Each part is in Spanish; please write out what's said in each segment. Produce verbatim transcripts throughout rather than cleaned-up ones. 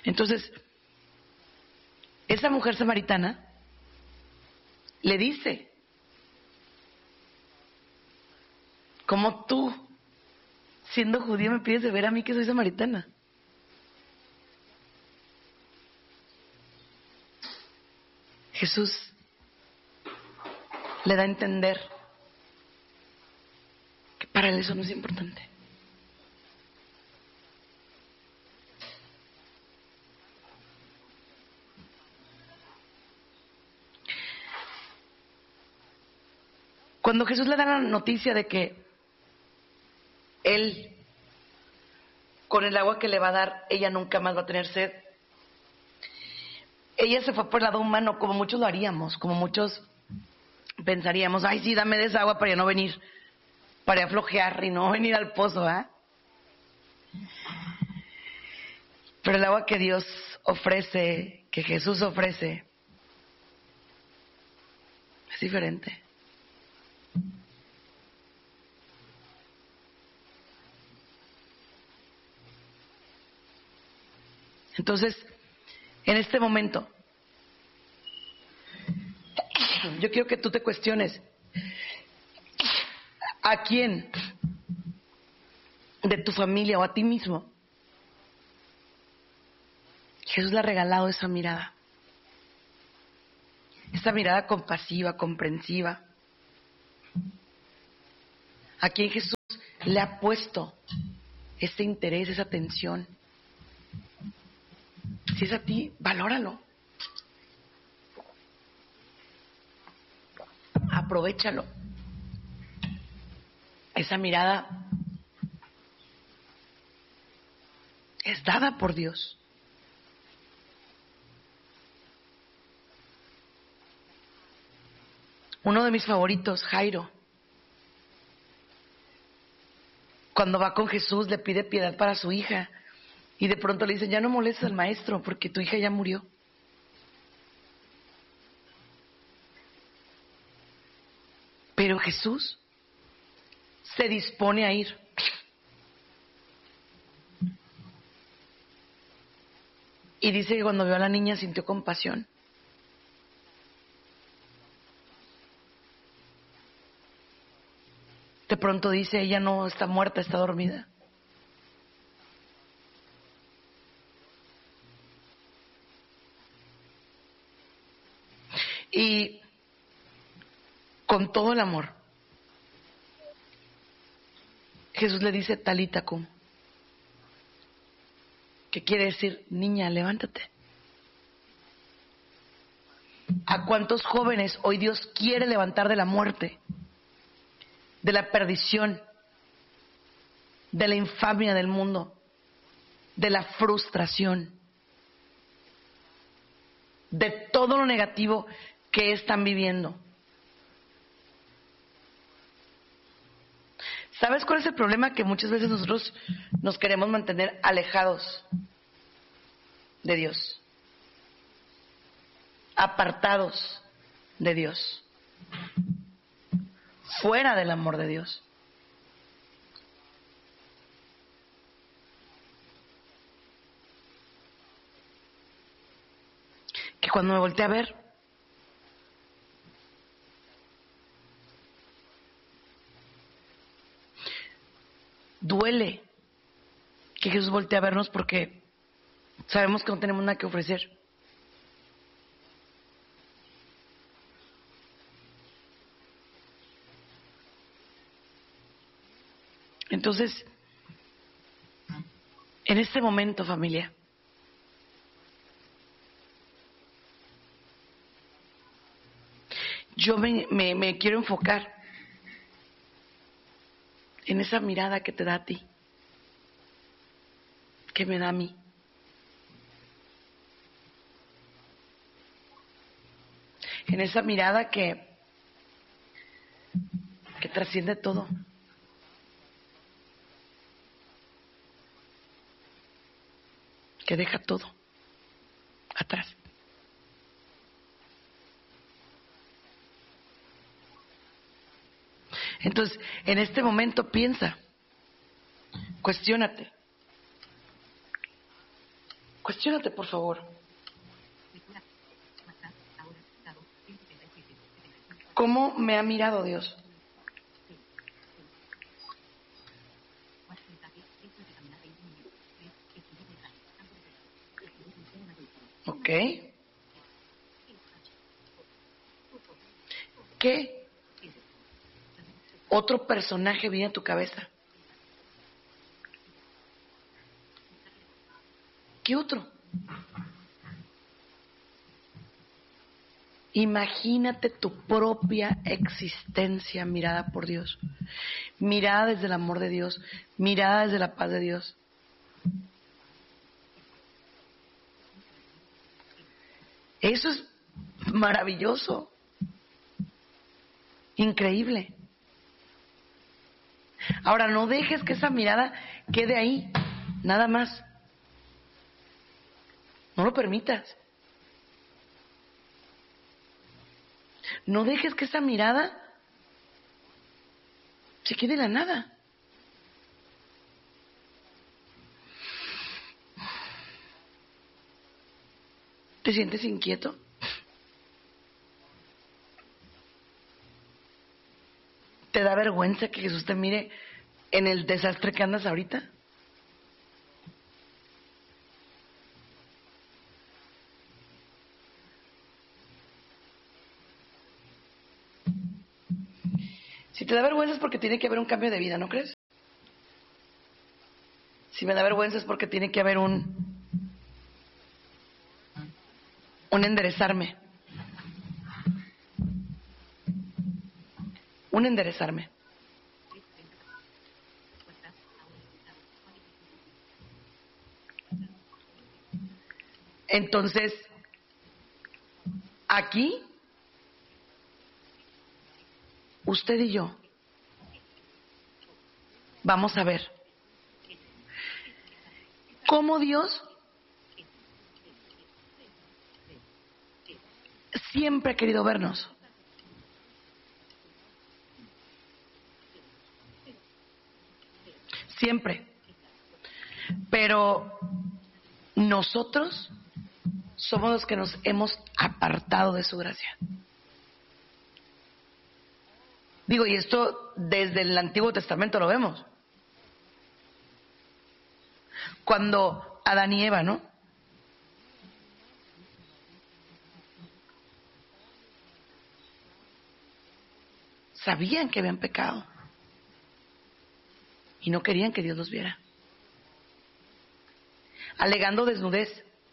Entonces, esa mujer samaritana le dice, ¿cómo tú, siendo judío, me pides de ver a mí que soy samaritana? Jesús le da a entender que para él eso no es importante. Cuando Jesús le da la noticia de que él, con el agua que le va a dar, ella nunca más va a tener sed, ella se fue por el lado humano, como muchos lo haríamos, como muchos pensaríamos, ay sí, dame de esa agua para ya no venir, para ya flojear y no venir al pozo, ¿ah? ¿eh? Pero el agua que Dios ofrece, que Jesús ofrece, es diferente. Entonces, en este momento, yo quiero que tú te cuestiones, ¿a quién de tu familia o a ti mismo Jesús le ha regalado esa mirada? Esa mirada compasiva, comprensiva. ¿A quién Jesús le ha puesto ese interés, esa atención? Si es a ti, valóralo. Aprovechalo. Esa mirada es dada por Dios. Uno de mis favoritos, Jairo, cuando va con Jesús le pide piedad para su hija y de pronto le dicen, ya no molestes al maestro porque tu hija ya murió. Pero Jesús se dispone a ir. Y dice que cuando vio a la niña sintió compasión. De pronto dice, ella no está muerta, está dormida. Y con todo el amor, Jesús le dice, Talita cum, que quiere decir, niña, levántate. ¿A cuántos jóvenes hoy Dios quiere levantar de la muerte, de la perdición, de la infamia del mundo, de la frustración, de todo lo negativo que están viviendo? ¿Sabes cuál es el problema? Que muchas veces nosotros nos queremos mantener alejados de Dios, apartados de Dios, fuera del amor de Dios. Que cuando me volteé a ver, duele que Jesús voltee a vernos porque sabemos que no tenemos nada que ofrecer. Entonces, en este momento, familia, yo me, me, me quiero enfocar en esa mirada que te da a ti, que me da a mí. En esa mirada que, que trasciende todo. Que deja todo atrás. Entonces, en este momento piensa, cuestiónate. Cuestiónate, por favor. ¿Cómo me ha mirado Dios? ¿Ok? ¿Qué otro personaje viene a tu cabeza? ¿Qué otro? Imagínate tu propia existencia mirada por Dios, mirada desde el amor de Dios, mirada desde la paz de Dios. Eso es maravilloso, increíble. Ahora, no dejes que esa mirada quede ahí, nada más. No lo permitas. No dejes que esa mirada se quede en la nada. ¿Te sientes inquieto? ¿Te da vergüenza que Jesús te mire en el desastre que andas ahorita? Si te da vergüenza es porque tiene que haber un cambio de vida, ¿no crees? Si me da vergüenza es porque tiene que haber un un enderezarme. Un enderezarme. Entonces, aquí, usted y yo vamos a ver cómo Dios siempre ha querido vernos. Siempre. Pero nosotros somos los que nos hemos apartado de su gracia. Digo, y esto desde el Antiguo Testamento lo vemos. Cuando Adán y Eva, ¿no? Sabían que habían pecado y no querían que Dios los viera, alegando desnudez.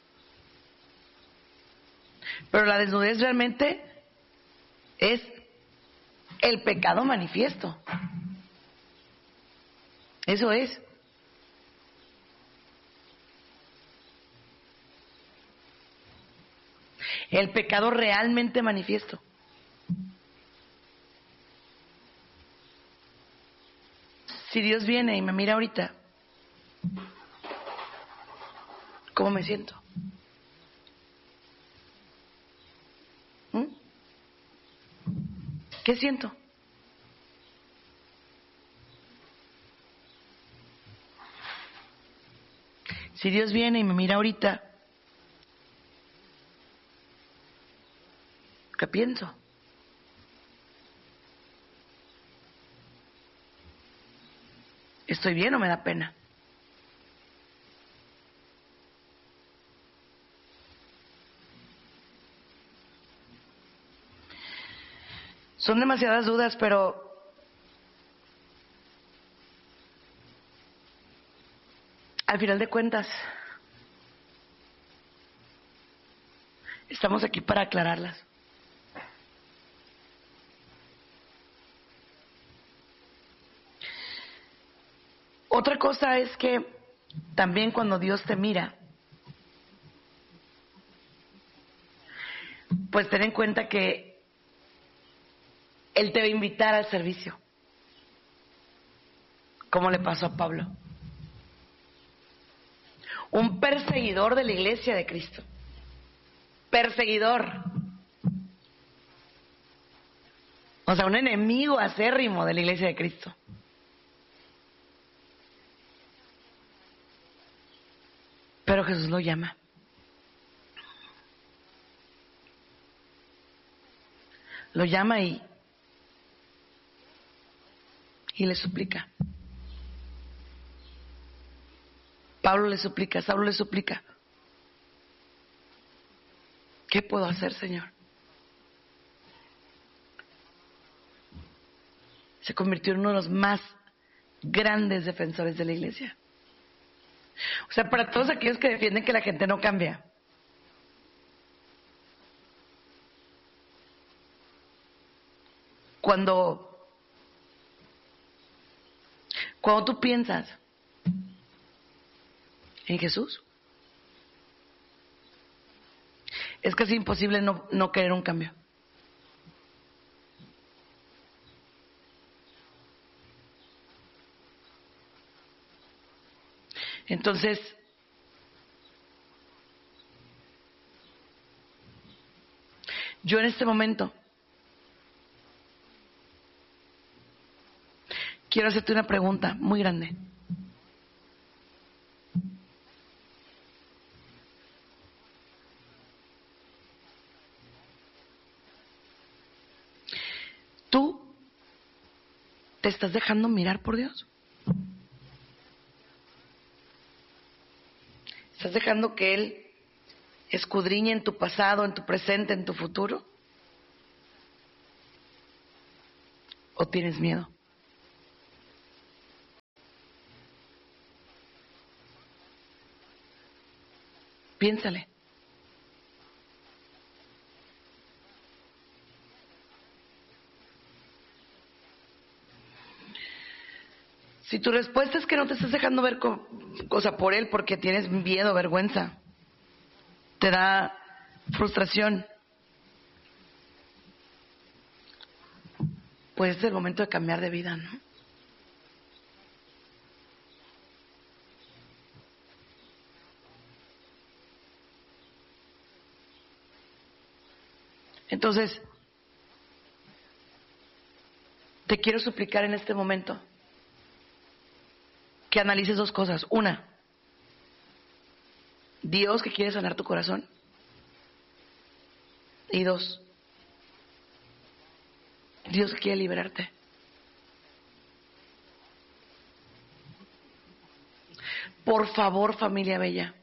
Pero la desnudez realmente es el pecado manifiesto. Eso es. El pecado realmente manifiesto. Si Dios viene y me mira ahorita, ¿cómo me siento? ¿Mm? ¿Qué siento? Si Dios viene y me mira ahorita, ¿qué pienso? ¿Estoy bien o me da pena? Son demasiadas dudas, pero al final de cuentas estamos aquí para aclararlas. Otra cosa es que también cuando Dios te mira, pues ten en cuenta que Él te va a invitar al servicio, como le pasó a Pablo, un perseguidor de la iglesia de Cristo, perseguidor, o sea, un enemigo acérrimo de la iglesia de Cristo. Pero Jesús lo llama. lo llama y, y le suplica. Pablo le suplica, Saulo le suplica. ¿Qué puedo hacer, Señor? Se convirtió en uno de los más grandes defensores de la iglesia. O sea, para todos aquellos que defienden que la gente no cambia. Cuando, cuando tú piensas en Jesús, es casi imposible no, no querer un cambio. Entonces, yo en este momento quiero hacerte una pregunta muy grande. ¿Tú te estás dejando mirar por Dios? ¿Estás dejando que Él escudriñe en tu pasado, en tu presente, en tu futuro? ¿O tienes miedo? Piénsale. Si tu respuesta es que no te estás dejando ver con, o sea, por Él porque tienes miedo, vergüenza, te da frustración, pues es el momento de cambiar de vida, ¿no? Entonces, te quiero suplicar en este momento que analices dos cosas. Una, Dios que quiere sanar tu corazón. Y dos, Dios que quiere liberarte. Por favor, familia bella,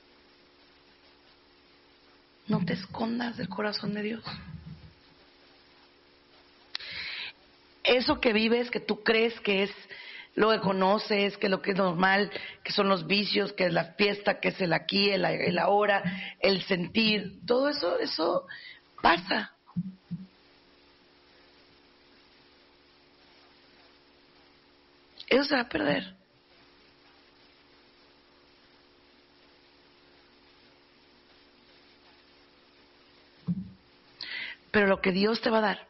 no te escondas del corazón de Dios. Eso que vives, que tú crees que es lo que conoces, que es lo que es normal, que son los vicios, que es la fiesta, que es el aquí, el, el ahora, el sentir, todo eso, eso pasa. Eso se va a perder. Pero lo que Dios te va a dar